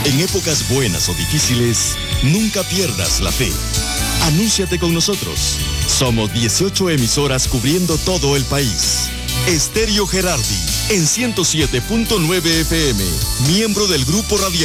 En épocas buenas o difíciles, nunca pierdas la fe. Anúnciate con nosotros. Somos 18 emisoras cubriendo todo el país. Estéreo Gerardi, en 107.9 FM, miembro del Grupo Radial.